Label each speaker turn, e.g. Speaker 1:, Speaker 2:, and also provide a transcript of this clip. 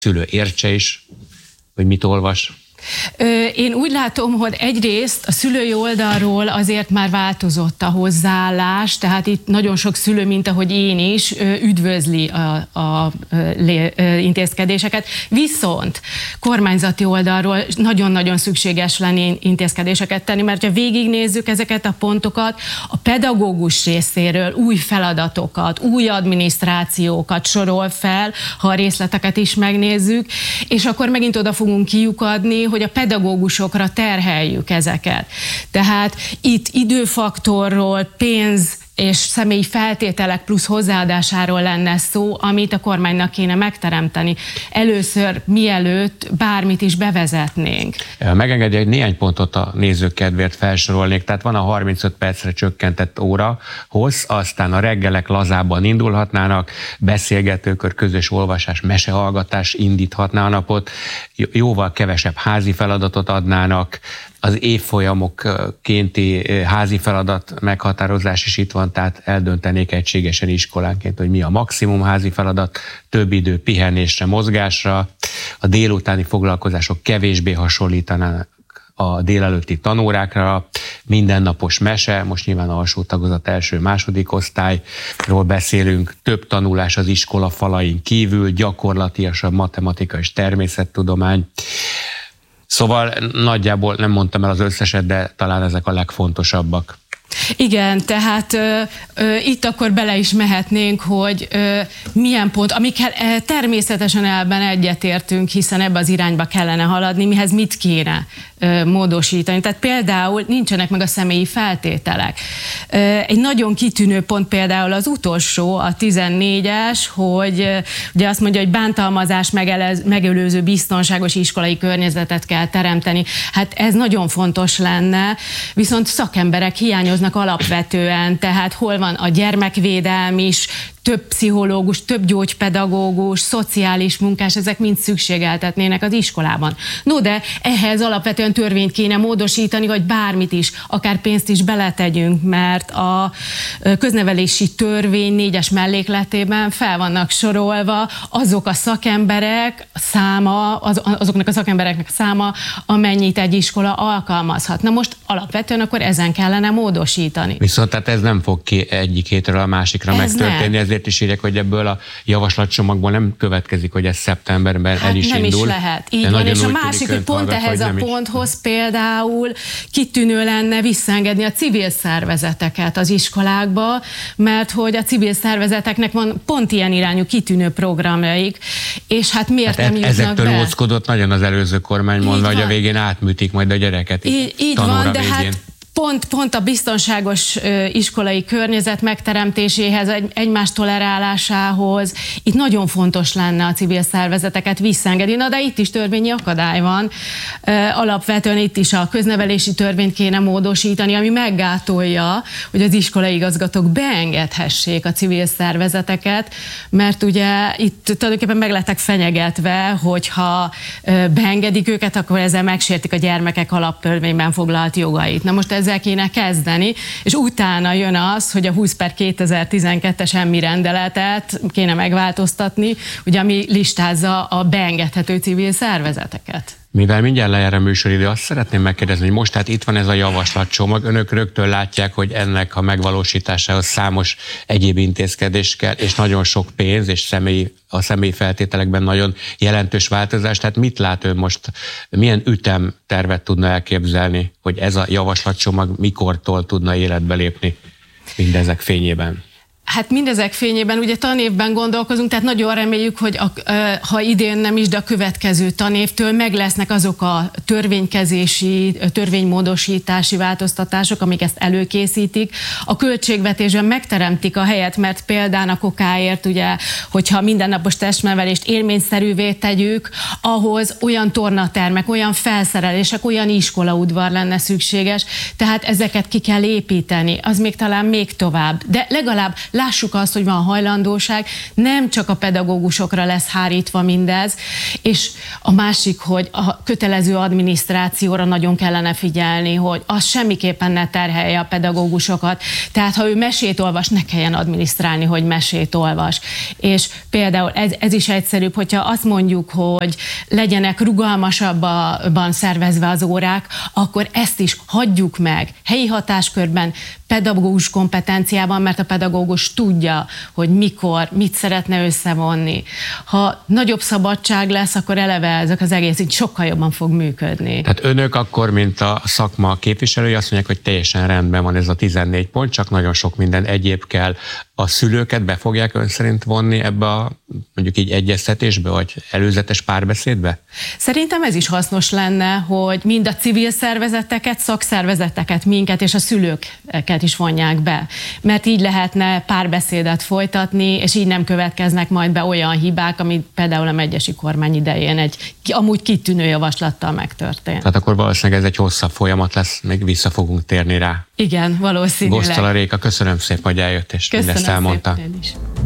Speaker 1: szülő értse is, hogy mit olvas?
Speaker 2: Én úgy látom, hogy egyrészt a szülői oldalról azért már változott a hozzáállás, tehát itt nagyon sok szülő, mint ahogy én is, üdvözli a intézkedéseket, viszont kormányzati oldalról nagyon-nagyon szükséges lenne intézkedéseket tenni, mert ha végignézzük ezeket a pontokat, a pedagógus részéről új feladatokat, új adminisztrációkat sorol fel, ha a részleteket is megnézzük, és akkor megint oda fogunk kiukadni, hogy a pedagógusokra terheljük ezeket. Tehát itt időfaktorról, pénz és személyi feltételek plusz hozzáadásáról lenne szó, amit a kormánynak kéne megteremteni. Először, mielőtt bármit is bevezetnénk.
Speaker 1: Megengedi, hogy néhány pontot a nézők kedvéért felsorolnék. Tehát van a 35 percre csökkentett óra hossz, aztán a reggelek lazábban indulhatnának, beszélgetőkör, közös olvasás, mesehallgatás indíthatná a napot, jóval kevesebb házi feladatot adnának, az évfolyamokkénti házi feladat meghatározás is itt van, tehát eldöntenék egységesen iskolánként, hogy mi a maximum házi feladat, több idő pihenésre, mozgásra, a délutáni foglalkozások kevésbé hasonlítanának a délelőtti tanórákra, mindennapos mese, most nyilván alsó tagozat első-második osztályról beszélünk, több tanulás az iskola falain kívül, gyakorlatiasabb matematika és természettudomány. Szóval nagyjából nem mondtam el az összeset, de talán ezek a legfontosabbak.
Speaker 2: Igen, tehát itt akkor bele is mehetnénk, hogy milyen pont, amikkel természetesen elben egyetértünk, hiszen ebbe az irányba kellene haladni, mihez mit kéne módosítani. Tehát például nincsenek meg a személyi feltételek. Egy nagyon kitűnő pont például az utolsó, a 14-es, hogy ugye azt mondja, hogy bántalmazás megelőző biztonságos iskolai környezetet kell teremteni. Hát ez nagyon fontos lenne, viszont szakemberek hiányoznak alapvetően, tehát hol van a gyermekvédelm is, több pszichológus, több gyógypedagógus, szociális munkás, ezek mind szükségeltetnének az iskolában. No, de ehhez alapvetően törvényt kéne módosítani, vagy bármit is, akár pénzt is beletegyünk, mert a köznevelési törvény 4-es mellékletében fel vannak sorolva azok a szakemberek száma, azoknak a szakembereknek száma, amennyit egy iskola alkalmazhat. Na most alapvetően akkor ezen kellene módosítani.
Speaker 1: Viszont tehát ez nem fog egyik hétről a másikra megtörténni, ezért is írják, hogy ebből a javaslatcsomagból nem következik, hogy ez szeptemberben el is
Speaker 2: nem
Speaker 1: indul.
Speaker 2: Nem is lehet. Így van, és a másik, hogy pont ehhez a ponthoz például kitűnő lenne visszaengedni a civil szervezeteket az iskolákba, mert hogy a civil szervezeteknek van pont ilyen irányú kitűnő programjaik, és hát miért nem jutnak
Speaker 1: ezektől
Speaker 2: be?
Speaker 1: Óckodott nagyon az előző kormány, mondva, hogy a végén átműtik majd a gyereket.
Speaker 2: Így van, de végén. Hát Pont a biztonságos iskolai környezet megteremtéséhez, egymás tolerálásához, itt nagyon fontos lenne a civil szervezeteket visszaengedni, de itt is törvényi akadály van. Alapvetően itt is a köznevelési törvényt kéne módosítani, ami meggátolja, hogy az iskolai igazgatók beengedhessék a civil szervezeteket, mert ugye itt tulajdonképpen meg lettek fenyegetve, hogyha beengedik őket, akkor ezzel megsértik a gyermekek alaptörvényben foglalt jogait. Na most ezzel kéne kezdeni, és utána jön az, hogy a 20/2012-es EMMI rendeletet kéne megváltoztatni, ugye, ami listázza a beengedhető civil szervezeteket.
Speaker 1: Mivel mindjárt lejár a műsoridő, azt szeretném megkérdezni, hogy most hát itt van ez a javaslatcsomag, önök rögtön látják, hogy ennek a megvalósításához számos egyéb intézkedés kell, és nagyon sok pénz, és a személyi feltételekben nagyon jelentős változás. Tehát mit lát ön most, milyen ütemtervet tudna elképzelni, hogy ez a javaslatcsomag mikortól tudna életbe lépni mindezek fényében?
Speaker 2: Hát mindezek fényében ugye tanévben gondolkozunk, tehát nagyon reméljük, hogy ha idén nem is, de a következő tanévtől meg lesznek azok a törvénymódosítási változtatások, amik ezt előkészítik. A költségvetésben megteremtik a helyet, mert például a kokáért, ugye, hogyha mindennapos testnevelést élményszerűvé tegyük, ahhoz olyan tornatermek, olyan felszerelések, olyan iskolaudvar lenne szükséges, tehát ezeket ki kell építeni, az még talán még tovább, de legalább lássuk azt, hogy van hajlandóság, nem csak a pedagógusokra lesz hárítva mindez, és a másik, hogy a kötelező adminisztrációra nagyon kellene figyelni, hogy az semmiképpen ne terhelje a pedagógusokat. Tehát ha ő mesét olvas, ne kelljen adminisztrálni, hogy mesét olvas. És például ez is egyszerűbb, hogyha azt mondjuk, hogy legyenek rugalmasabban szervezve az órák, akkor ezt is hagyjuk meg helyi hatáskörben, pedagógus kompetenciában, mert a pedagógus tudja, hogy mikor, mit szeretne összevonni. Ha nagyobb szabadság lesz, akkor eleve ezek az egész így sokkal jobban fog működni.
Speaker 1: Tehát önök akkor, mint a szakma képviselői azt mondják, hogy teljesen rendben van ez a 14 pont, csak nagyon sok minden egyéb kell. A szülőket be fogják ön szerint vonni ebbe a mondjuk így egyeztetésbe, vagy előzetes párbeszédbe?
Speaker 2: Szerintem ez is hasznos lenne, hogy mind a civil szervezeteket, szakszervezeteket, minket és a szülőket is vonják be. Mert így lehetne párbeszédet folytatni, és így nem következnek majd be olyan hibák, ami például a megyesi kormány idején egy amúgy kitűnő javaslattal megtörtént.
Speaker 1: Tehát akkor valószínűleg ez egy hosszabb folyamat lesz, még vissza fogunk térni rá.
Speaker 2: Igen, valószínűleg.
Speaker 1: Gosztala Réka, köszönöm szépen, hogy eljött és mindezt elmondta.
Speaker 2: Szépen is.